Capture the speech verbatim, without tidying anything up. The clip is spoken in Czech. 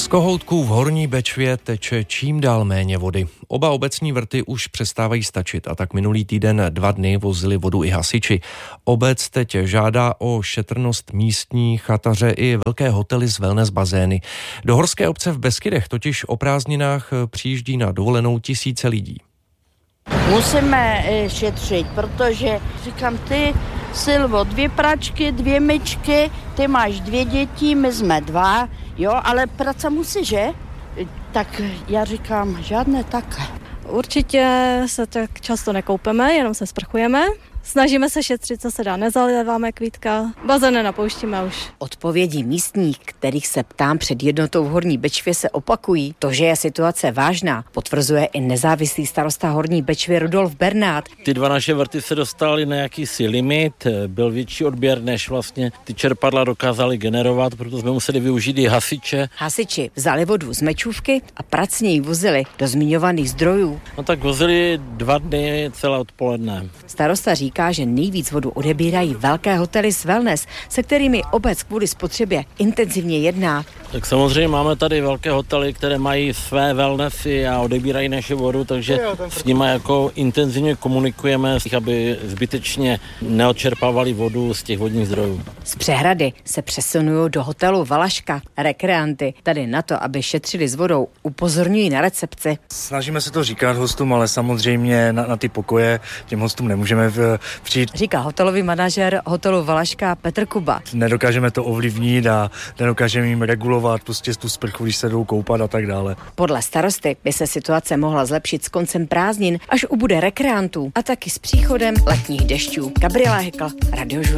Kohoutků v Horní Bečvě teče čím dál méně vody. Oba obecní vrty už přestávají stačit a tak minulý týden dva dny vozili vodu i hasiči. Obec teď žádá o šetrnost místní chataře i velké hotely s wellness bazény. Do horské obce v Beskydech totiž o prázdninách přijíždí na dovolenou tisíce lidí. Musíme šetřit, protože říkám, ty Silvo, dvě pračky, dvě myčky, ty máš dvě děti, my jsme dva, jo, ale práce musí, že? Tak já říkám, žádné takhle. Určitě se tak často nekoupeme, jenom se sprchujeme. Snažíme se šetřit, co se dá, nezaliváme kvítka, bazén nenapouštíme už. Odpovědi místních, kterých se ptám před jednotou v Horní Bečvě, se opakují. To, že je situace vážná, potvrzuje i nezávislý starosta Horní Bečvy Rudolf Bernát. Ty dva naše vrty se dostaly na jakýsi limit, byl větší odběr, než vlastně ty čerpadla dokázaly generovat, proto jsme museli využít i hasiče. Hasiči vzali vodu z Mečůvky a pracně ji vozili do zmiňovaných zdrojů. No tak vozili dva dny celé odpoledne. Starosta říká, že nejvíc vodu odebírají velké hotely s wellness, se kterými obec kvůli spotřebě intenzivně jedná. Tak samozřejmě máme tady velké hotely, které mají své wellnessy a odebírají naše vodu, takže s nimi jako intenzivně komunikujeme, aby zbytečně neodčerpávali vodu z těch vodních zdrojů. Z Přehrady se přesunují do hotelu Valaška. Rekreanty tady na to, aby šetřili s vodou, upozorňují na recepci. Snažíme se to říkat hostům, ale samozřejmě na, na ty pokoje těm hostům nemůžeme v, přijít. Říká hotelový manažer hotelu Valaška Petr Kuba. Nedokážeme to ovlivnit a nedokážeme jim regulovat prostě tu sprchu, když se jdou koupat a tak dále. Podle starosty by se situace mohla zlepšit s koncem prázdnin, až ubude rekreantů a taky s příchodem letních dešťů. Gabriela Hekl, Radiožurnál.